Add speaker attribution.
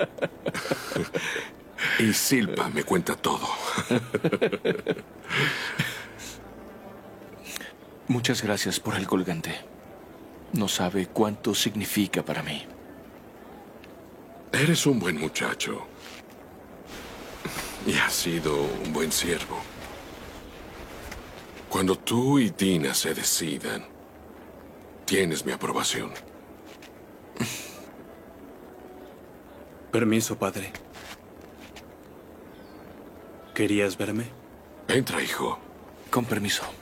Speaker 1: Y Silpa me cuenta todo.
Speaker 2: Muchas gracias por el colgante. No sabe cuánto significa para mí.
Speaker 1: Eres un buen muchacho. Y has sido un buen siervo. Cuando tú y Dina se decidan, tienes mi aprobación.
Speaker 3: Permiso, padre. ¿Querías verme?
Speaker 1: Entra, hijo.
Speaker 2: Con permiso.